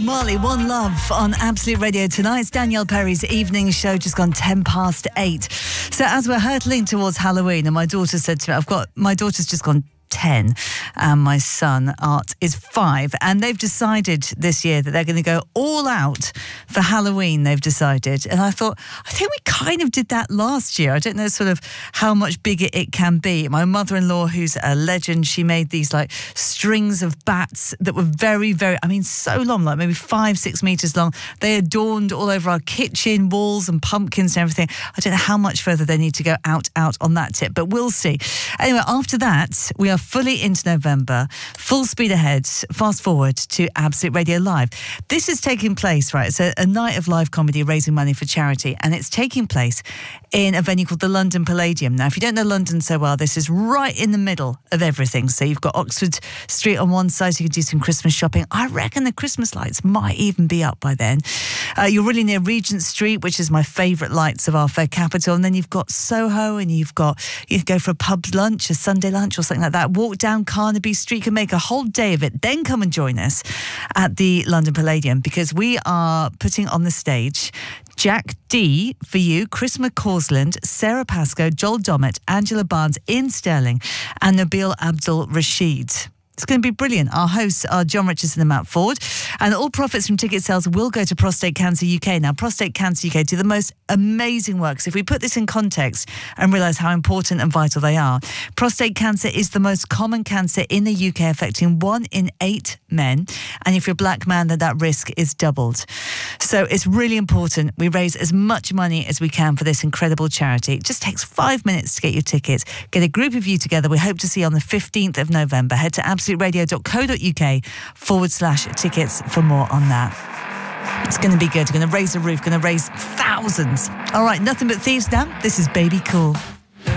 Marley, One Love on Absolute Radio tonight. It's Danielle Perry's evening show, just gone 8:10. So as we're hurtling towards Halloween, and my daughter said to me, my daughter's just gone 10 and my son Art is 5, and they've decided this year that they're going to go all out for Halloween. They've decided, and I thought, I think we kind of did that last year. I don't know sort of how much bigger it can be. My mother-in-law, who's a legend, she made these like strings of bats that were very, very, so long, like maybe 5-6 meters long. They adorned all over our kitchen walls and pumpkins and everything. I don't know how much further they need to go out on that tip, but we'll see. Anyway, after that, we are fully into November, full speed ahead, fast forward to Absolute Radio Live. This is taking place, right? It's a night of live comedy raising money for charity, and it's taking place in a venue called the London Palladium. Now, if you don't know London so well, this is right in the middle of everything. So you've got Oxford Street on one side, so you can do some Christmas shopping. I reckon the Christmas lights might even be up by then. You're really near Regent Street, which is my favourite lights of our fair capital. And then you've got Soho, and you can go for a pub lunch, a Sunday lunch or something like that. Walk down Carnaby Street, can make a whole day of it. Then come and join us at the London Palladium, because we are putting on the stage Jack D for you, Chris McCausland, Sarah Pascoe, Joel Dommett, Angela Barnes, Ian Sterling, and Nabil Abdul Rashid. It's going to be brilliant. Our hosts are John Richardson and Matt Ford, and all profits from ticket sales will go to Prostate Cancer UK. Now, Prostate Cancer UK do the most amazing work. So if we put this in context and realise how important and vital they are, prostate cancer is the most common cancer in the UK, affecting 1 in 8 men. And if you're a black man, then that risk is doubled. So it's really important we raise as much money as we can for this incredible charity. It just takes 5 minutes to get your tickets. Get a group of you together. We hope to see you on the 15th of November. Head to absoluteradio.co.uk/tickets for more on that. It's going to be good. We're going to raise the roof, going to raise thousands. All right, nothing but thieves now. This is Baby Cool.